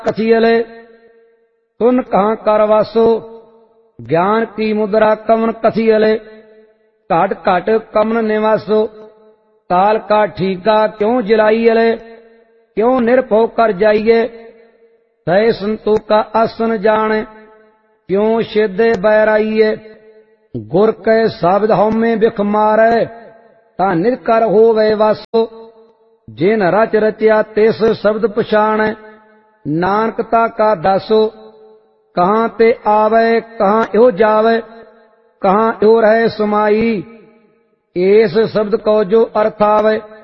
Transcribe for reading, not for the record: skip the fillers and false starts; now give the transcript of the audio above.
कथियले तुन कहाँ कर वासो। ज्ञान की मुद्रा कमन कथियले घट घट कमन निवासो। काल का ठीका क्यों जिलाइयले क्यों निरभव कर जाइए। तय संतोखा आसन जाने क्यों सिद्धे बैराइए। गुर के शब्द हमें बिख मारे ता निरकर होवे वासो। जिन रच रचिया तिस शब्द पछाण नानकता का दासो। कहाँ ते आवे कहाँ यो जावे कहाँ यो रहे समाई। इस शब्द को जो अर्थ आवे